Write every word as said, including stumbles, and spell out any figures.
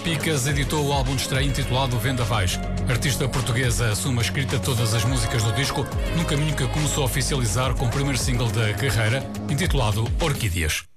Picas editou o álbum de estreia intitulado Vendavais. A artista portuguesa assume a escrita de todas as músicas do disco, num caminho que começou a oficializar com o primeiro single da carreira, intitulado Orquídeas.